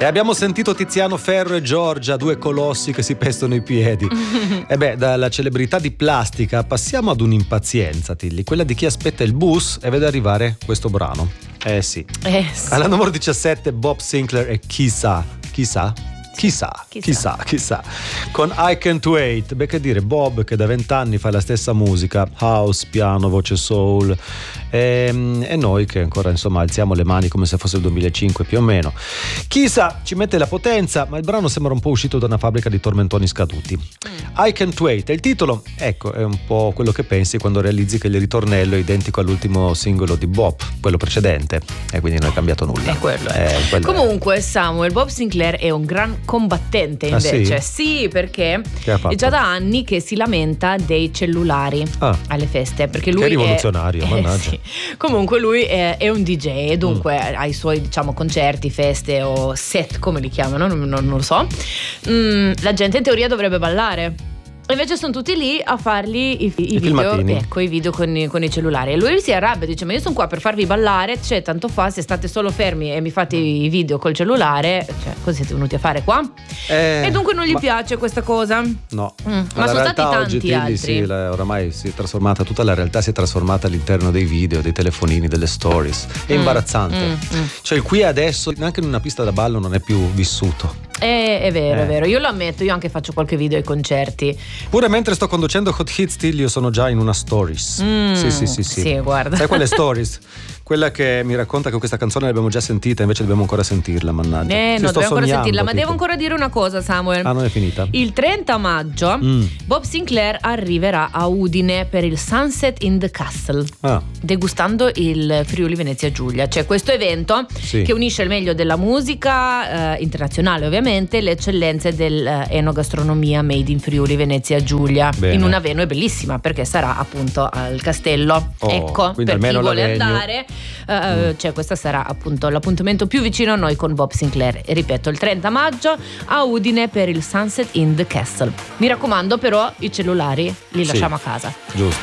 E abbiamo sentito Tiziano Ferro e Giorgia, due colossi che si pestono i piedi. E beh, dalla celebrità di Plastica passiamo ad un'impazienza, Tilly, quella di chi aspetta il bus e vede arrivare questo brano. Sì. Alla numero 17 Bob Sinclair e Chissà. Con I Can't Wait. Beh, che dire, Bob che da 20 anni fa la stessa musica, house, piano, voce soul, e noi che ancora insomma alziamo le mani come se fosse il 2005 più o meno. Chissà ci mette la potenza, ma il brano sembra un po' uscito da una fabbrica di tormentoni scaduti. I Can't Wait è il titolo. Ecco, è un po' quello che pensi quando realizzi che il ritornello è identico all'ultimo singolo di Bob, quello precedente, e quindi non è cambiato nulla. È quello. Comunque Samuel, Bob Sinclair è un gran combattente invece. Sì, perché è già da anni che si lamenta dei cellulari alle feste, perché lui che rivoluzionario, mannaggia. Sì. Comunque lui è un DJ e dunque ha i suoi, diciamo, concerti, feste o set, come li chiamano, non lo so. La gente in teoria dovrebbe ballare. Invece sono tutti lì a fargli i video, ecco, i video con i cellulari. E lui si arrabbia, dice: ma io sono qua per farvi ballare, cioè tanto fa se state solo fermi e mi fate i video col cellulare, cioè cosa siete venuti a fare qua? E dunque non gli piace questa cosa. No. Ma sono stati tanti oggi, altri. sì, oramai si è trasformata, tutta la realtà si è trasformata all'interno dei video, dei telefonini, delle stories. È imbarazzante. Cioè il qui e adesso neanche in una pista da ballo non è più vissuto. È vero, è vero. Io lo ammetto, io anche faccio qualche video ai concerti. Pure mentre sto conducendo Hot Hits, io sono già in una stories. Sì, guarda. Sai quelle stories? Quella che mi racconta che questa canzone l'abbiamo già sentita, invece dobbiamo ancora sentirla, mannaggia. No, dobbiamo ancora sentirla, ma devo ancora dire una cosa, Samuel. Non è finita. Il 30 maggio Bob Sinclair arriverà a Udine per il Sunset in the Castle, degustando il Friuli Venezia Giulia. C'è questo evento che unisce il meglio della musica internazionale, ovviamente, le eccellenze dell'enogastronomia made in Friuli Venezia Giulia. Bene. In una venue bellissima, perché sarà appunto al castello. Ecco, per chi vuole andare, cioè questa sarà appunto l'appuntamento più vicino a noi con Bob Sinclair. E ripeto, il 30 maggio a Udine per il Sunset in the Castle. Mi raccomando, però i cellulari li lasciamo a casa. Giusto.